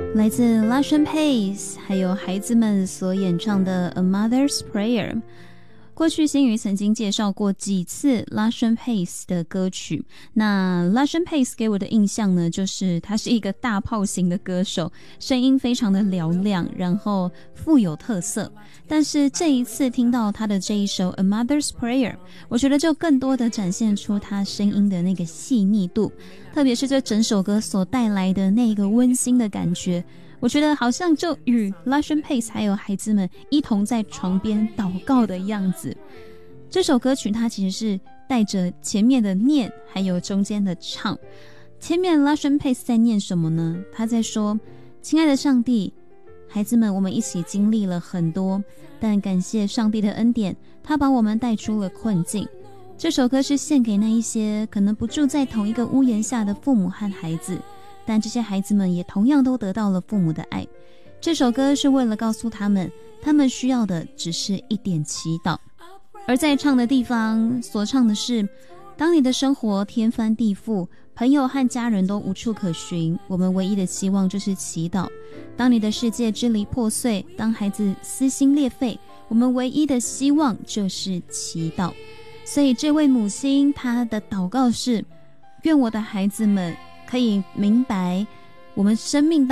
来自 Lashen Pace 还有孩子们所演唱的 A Mother's Prayer。过去星宇曾经介绍过几次 Lashen Pace 的歌曲，那 Lashen Pace 给我的印象呢，就是他是一个大炮型的歌手，声音非常的嘹亮，然后富有特色。但是这一次听到他的这一首 A Mother's Prayer， 我觉得就更多的展现出他声音的那个细腻度，特别是这整首歌所带来的那个温馨的感觉，我觉得好像就与 Lashen Pace 还有孩子们一同在床边祷告的样子。这首歌曲它其实是带着前面的念还有中间的唱。前面 Lashen Pace 在念什么呢？他在说，亲爱的上帝，孩子们我们一起经历了很多，但感谢上帝的恩典，他把我们带出了困境。这首歌是献给那一些可能不住在同一个屋檐下的父母和孩子，但这些孩子们也同样都得到了父母的爱。这首歌是为了告诉他们，他们需要的只是一点祈祷。而在唱的地方所唱的是，当你的生活天翻地覆，朋友和家人都无处可寻，我们唯一的希望就是祈祷。当你的世界支离破碎，当孩子撕心裂肺，我们唯一的希望就是祈祷。所以这位母亲她的祷告是，愿我的孩子们可以明白我们生命